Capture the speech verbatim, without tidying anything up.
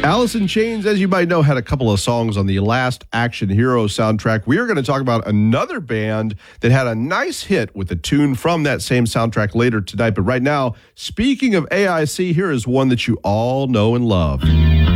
Alice in Chains, as you might know, had a couple of songs on the last Action Hero soundtrack. We are going to talk about another band that had a nice hit with a tune from that same soundtrack later tonight. But right now, speaking of A I C, here is one that you all know and love.